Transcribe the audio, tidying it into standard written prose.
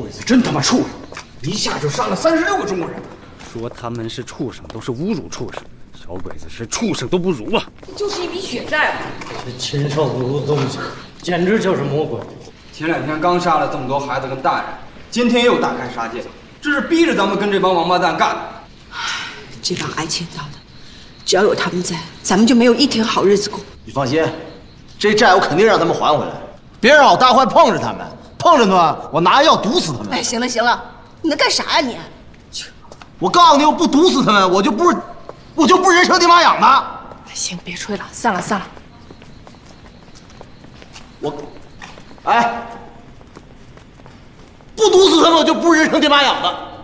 鬼子真他妈畜生，一下就杀了36个中国人。 说他们是畜生，都是侮辱畜生。小鬼子是畜生都不如啊！ 就是一笔血债吧。 这禽兽不如东西，简直就是魔鬼。 前2天刚杀了这么多孩子跟大人，今天又大开杀戒，这是逼着咱们跟这帮王八蛋干的。 这帮挨欠到的，只要有他们在，咱们就没有一天好日子过。 你放心，这债我肯定让他们还回来。别让我大坏碰着他们，碰着呢，我拿药毒死他们。 哎，行了行了，你能干啥呀你？ 我告诉你，我不毒死他们，我就不是人生地马养的。 行，别吹了，散了散了。 哎，不毒死他们，我就不是人生地马养的。